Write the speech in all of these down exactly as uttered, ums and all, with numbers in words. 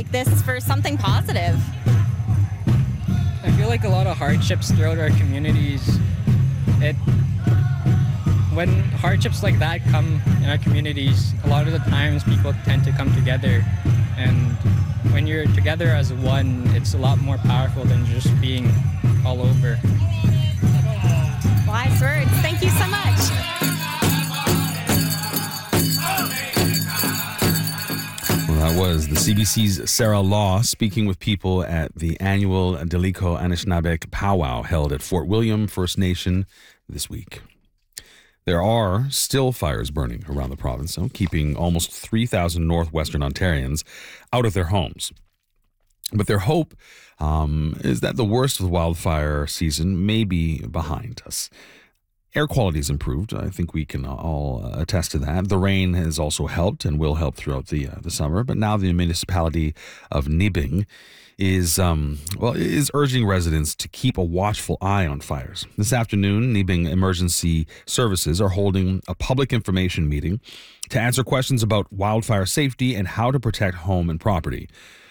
like this for something positive? I feel like a lot of hardships throughout our communities, it when hardships like that come in our communities, a lot of the times people tend to come together, and when you're together as one, it's a lot more powerful than just being all over. Wise words. Thank you so much. Well, that was the C B C's Sarah Law speaking with people at the annual Deliko Anishinaabeg powwow held at Fort William First Nation this week. There are still fires burning around the province, so keeping almost three thousand northwestern Ontarians out of their homes. But their hope um, is that the worst of the wildfire season may be behind us. Air quality has improved. I think we can all attest to that. The rain has also helped and will help throughout the uh, the summer. But now the municipality of Nibing is um, well is urging residents to keep a watchful eye on fires. This afternoon, Nibing Emergency Services are holding a public information meeting to answer questions about wildfire safety and how to protect home and property.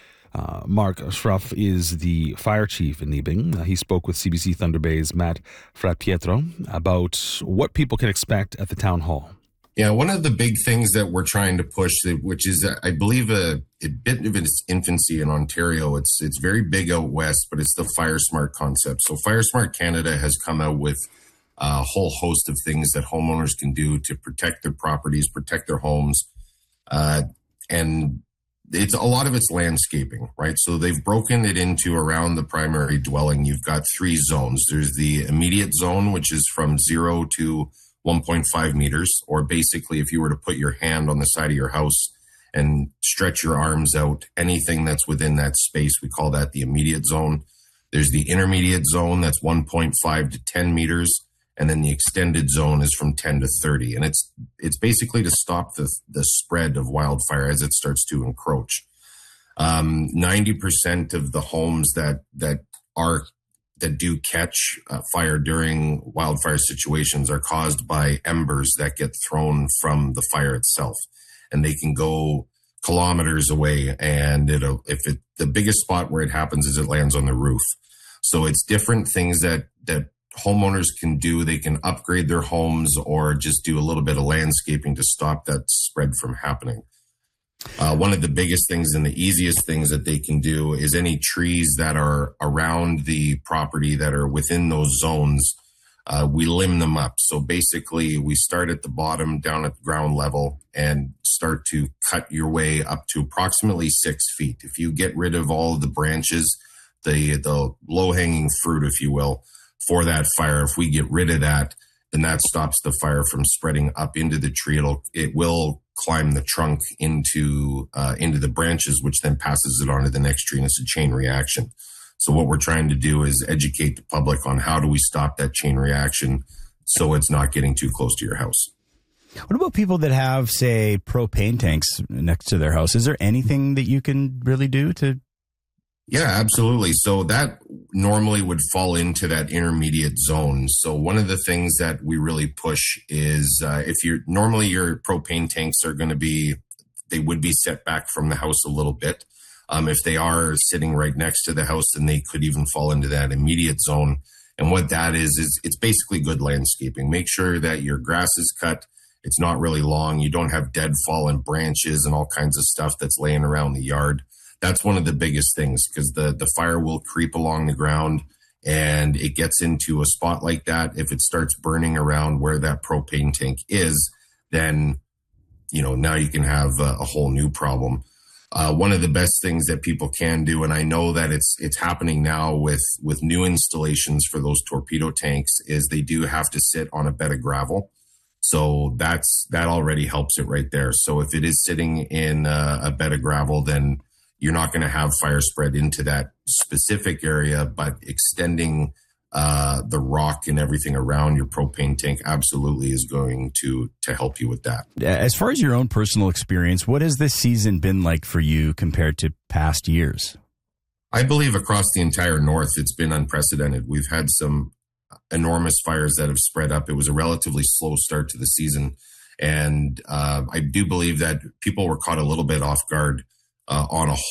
Uh, Mark Schruff is the fire chief in Nibing. Uh, he spoke with C B C Thunder Bay's Matt Fratpietro about what people can expect at the town hall. Yeah, one of the big things that we're trying to push, which is, I believe, a, a bit of its infancy in Ontario. It's it's very big out west, but it's the Fire Smart concept. So Fire Smart Canada has come out with a whole host of things that homeowners can do to protect their properties, protect their homes, uh, and it's a lot of it's landscaping, right? So they've broken it into around the primary dwelling. You've got three zones. There's the immediate zone, which is from zero to one point five meters, or basically if you were to put your hand on the side of your house and stretch your arms out, anything that's within that space, we call that the immediate zone. There's the intermediate zone, that's one point five to ten meters. And then the extended zone is from ten to thirty. And it's it's basically to stop the, the spread of wildfire as it starts to encroach. Um, ninety percent of the homes that that are that do catch uh, fire during wildfire situations are caused by embers that get thrown from the fire itself. And they can go kilometers away. And it'll, if it, the biggest spot where it happens is it lands on the roof. So it's different things that that homeowners can do. They can upgrade their homes or just do a little bit of landscaping to stop that spread from happening. Uh, one of the biggest things and the easiest things that they can do is any trees that are around the property that are within those zones, uh, we limb them up. So basically we start at the bottom down at the ground level and start to cut your way up to approximately six feet. If you get rid of all of the branches, the, the low-hanging fruit, if you will, for that fire, if we get rid of that, then that stops the fire from spreading up into the tree. It'll, it will climb the trunk into uh, into the branches, which then passes it on to the next tree, and it's a chain reaction. So what we're trying to do is educate the public on how do we stop that chain reaction so it's not getting too close to your house. What about people that have, say, propane tanks next to their house? Is there anything that you can really do to? Yeah, absolutely. So that normally would fall into that intermediate zone. So one of the things that we really push is uh, if you're normally your propane tanks are going to be, they would be set back from the house a little bit. Um, if they are sitting right next to the house, then they could even fall into that immediate zone. And what that is, is it's basically good landscaping. Make sure that your grass is cut. It's not really long. You don't have dead fallen branches and all kinds of stuff that's laying around the yard. That's one of the biggest things because the, the fire will creep along the ground and it gets into a spot like that. If it starts burning around where that propane tank is, then, you know, now you can have a, a whole new problem. Uh, one of the best things that people can do, and I know that it's it's happening now with, with new installations for those torpedo tanks, is they do have to sit on a bed of gravel. So that's that already helps it right there. So if it is sitting in a, a bed of gravel, then you're not going to have fire spread into that specific area, but extending uh, the rock and everything around your propane tank absolutely is going to to help you with that. As far as your own personal experience, what has this season been like for you compared to past years? I believe across the entire north, it's been unprecedented. We've had some enormous fires that have spread up. It was a relatively slow start to the season. And uh, I do believe that people were caught a little bit off guard uh, on a